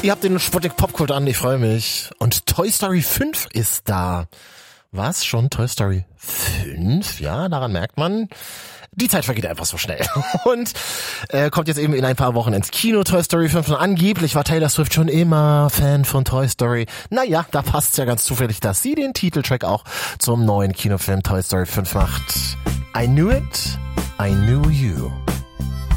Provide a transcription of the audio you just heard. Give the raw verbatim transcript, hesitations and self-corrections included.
Ihr habt den Sputnik Popkult an, ich freue mich. Und Toy Story fünf ist da. Was? Schon Toy Story fünf? Ja, daran merkt man, die Zeit vergeht einfach so schnell. Und äh, kommt jetzt eben in ein paar Wochen ins Kino, Toy Story fünf. Und angeblich war Taylor Swift schon immer Fan von Toy Story. Naja, da passt's ja ganz zufällig, dass sie den Titeltrack auch zum neuen Kinofilm Toy Story fünf macht. I knew it, I knew you.